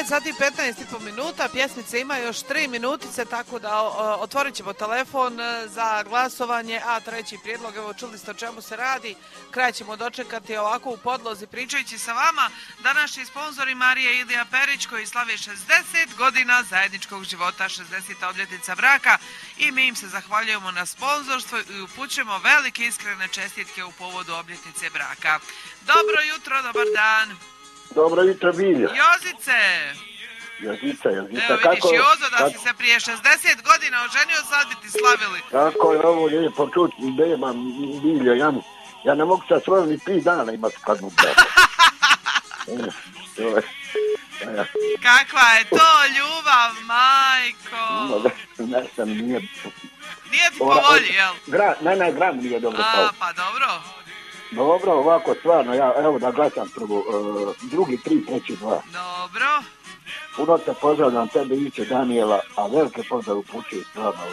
9 sati i 15,5 minuta, pjesmice ima još 3 minutice, tako da otvorit ćemo telefon za glasovanje, a treći prijedlog, evo čuli ste o čemu se radi, kraj ćemo dočekati ovako u podlozi pričajući sa vama. Današnji sponzori Marija i Ilija Perić koji slavi 60 godina zajedničkog života, 60. obljetnica braka i mi im se zahvaljujemo na sponzorstvo i upućujemo velike iskrene čestitke u povodu obljetnice braka. Dobro jutro, dobar dan. Dobro jutro, Bilja. Jozice. Jozica. Evo vidiš, Jozo, da si se prije 60 godina oženio, sad bi ti slavili. Kako je ovo lijepo čuti, nema, Bilja, ja ne mogu sa svojom ni 3 dana imati skladnu braku. Kakva je to ljubav, majko? Ne sam, nije... Nije ti po volji, jel? Ne, gram nije dobro. Pa dobro. Dobro, ovako stvarno, ja evo da glasam prvo, drugi 3, treći 2. Dobro. Puno te pozdravljam tebe, Iće, Danijela, a velike pozdrav upućuju stvarno